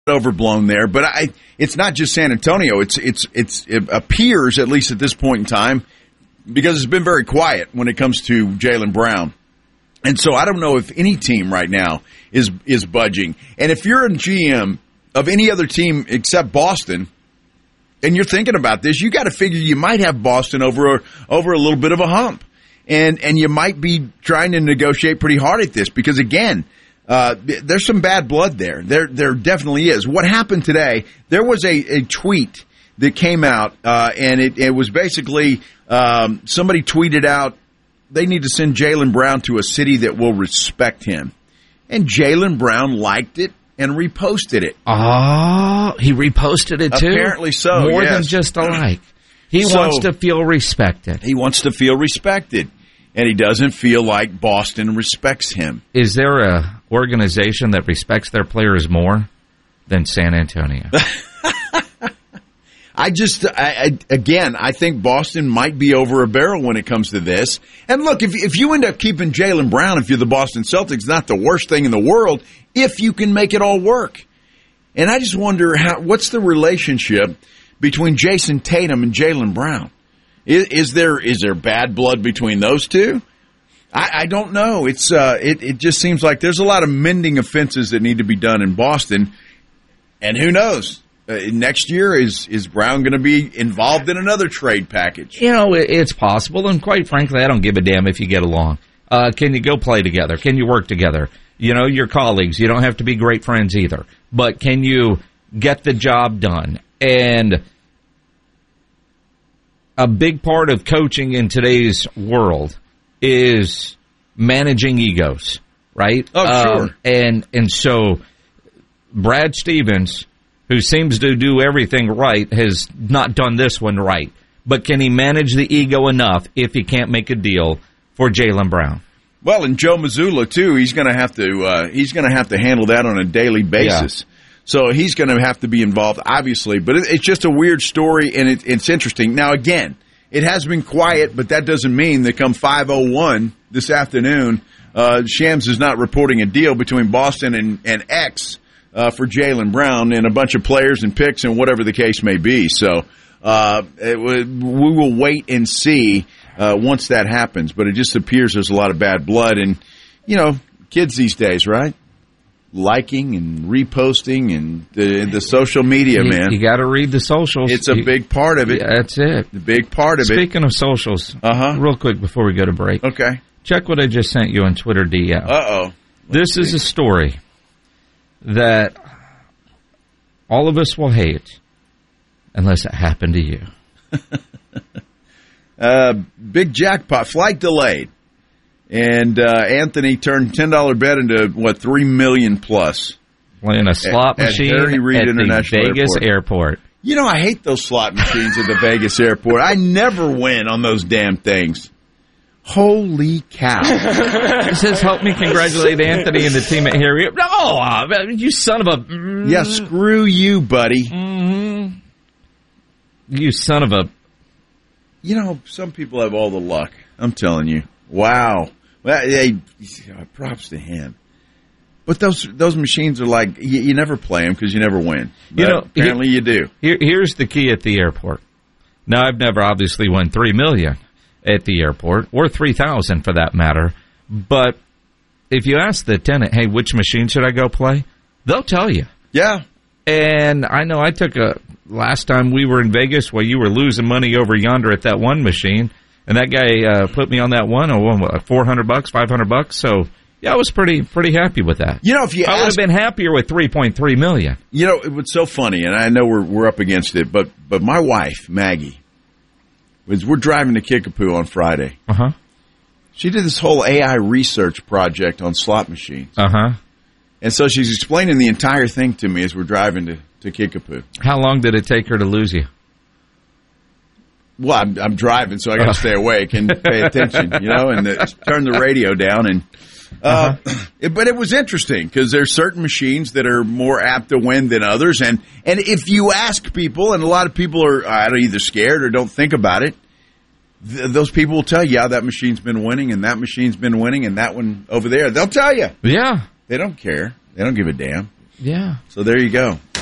overblown there, but it's not just San Antonio. It appears, at least at this point in time, because it's been very quiet when it comes to Jaylen Brown. And so I don't know if any team right now is budging. And if you're a GM of any other team except Boston, and you're thinking about this, you got to figure you might have Boston over a little bit of a hump. And you might be trying to negotiate pretty hard at this because, again, there's some bad blood there. There definitely is. What happened today, there was a tweet that came out, and it was basically somebody tweeted out, they need to send Jaylen Brown to a city that will respect him. And Jaylen Brown liked it and reposted it. Oh, he reposted it too? Apparently so, More yes. than just a like. He wants to feel respected. He wants to feel respected. And he doesn't feel like Boston respects him. Is there a organization that respects their players more than San Antonio? I think Boston might be over a barrel when it comes to this. And look, if you end up keeping Jaylen Brown, if you're the Boston Celtics, it's not the worst thing in the world if you can make it all work. And I just wonder what's the relationship between Jason Tatum and Jaylen Brown? Is there bad blood between those two? I don't know. It just seems like there's a lot of mending offenses that need to be done in Boston, and who knows? Next year is Brown going to be involved in another trade package? You know, it's possible, and quite frankly, I don't give a damn if you get along. Can you go play together? Can you work together? You know, your colleagues. You don't have to be great friends either, but can you get the job done? And a big part of coaching in today's world is managing egos, right? Oh, sure. And so Brad Stevens, who seems to do everything right, has not done this one right. But can he manage the ego enough if he can't make a deal for Jaylen Brown? Well, and Joe Mazzulla too. He's going to have to handle that on a daily basis. Yeah. So he's going to have to be involved, obviously. But it's just a weird story, and it's interesting. Now, again, it has been quiet, but that doesn't mean that come 5:01 this afternoon, Shams is not reporting a deal between Boston and X for Jaylen Brown and a bunch of players and picks and whatever the case may be. So we will wait and see once that happens. But it just appears there's a lot of bad blood. And, you know, kids these days, right? Liking and reposting and the social media, man. You got to read the socials. It's a big part of it. Yeah, that's it. The big part of it. Speaking of socials, real quick before we go to break. Okay. Check what I just sent you on Twitter DM. Uh-oh. This is a story that all of us will hate unless it happened to you. Big jackpot. Flight delayed. And Anthony turned $10 bet into, $3 million plus. Playing a slot machine at Harry Reid International the Vegas Airport. You know, I hate those slot machines at the Vegas Airport. I never win on those damn things. Holy cow. It says, help me congratulate Anthony and the team at Harry. Oh, you son of a... Yeah, screw you, buddy. Mm-hmm. You son of a... You know, some people have all the luck. I'm telling you. Wow. Well, hey, props to him. But those machines are like, you never play them because you never win. But apparently you do. Here's the key at the airport. Now, I've never obviously won $3 million at the airport, or $3,000 for that matter. But if you ask the attendant, hey, which machine should I go play? They'll tell you. Yeah. And I know I took last time we were in Vegas where you were losing money over yonder at that one machine. And that guy put me on that one, $400, $500. So, yeah, I was pretty happy with that. You know, if I would have been happier with $3.3 million. You know, it was so funny, and I know we're up against it, but my wife, Maggie, we're driving to Kickapoo on Friday. Uh-huh. She did this whole AI research project on slot machines. Uh-huh. And so she's explaining the entire thing to me as we're driving to Kickapoo. How long did it take her to lose you? Well, I'm driving, so I got to stay awake and pay attention, and turn the radio down. And but it was interesting because there's certain machines that are more apt to win than others. And if you ask people, and a lot of people are either scared or don't think about it, those people will tell you, yeah, that machine's been winning, and that machine's been winning, and that one over there. They'll tell you. Yeah. They don't care. They don't give a damn. Yeah. So there you go.